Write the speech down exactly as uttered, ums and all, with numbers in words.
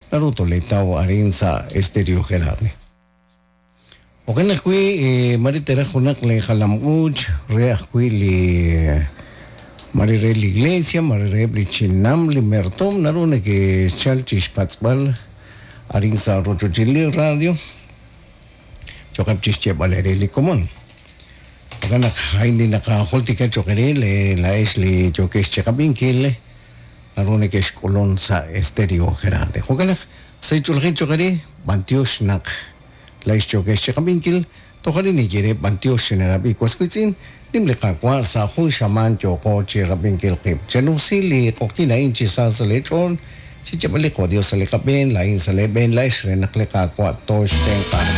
naruto letaw arin sa Estéreo Gerardi. Okay na kui eh, maritera kunak le halamuch re kui li marire la iglesia marire blichinam li mertom narune que chalchis patzbal arin sa rochochili radio chokap chische balere li komon. Okay na hindi nakaholti ka chokere le laes li chokes chekabinkil narune que eskolon sa Estéreo Gerardi. Okay na sa chulhin chokere bantios nak laes chokes chekabinkil tokari ni jere bantios sinarabi kwaskwitsin nimle kakwa sa hu shaman choko chirabinkil kip chanusili koktina inchi sa salechon si chabali ko dios sale kaben lain sale ben laes renakle kakwa tosh tengkan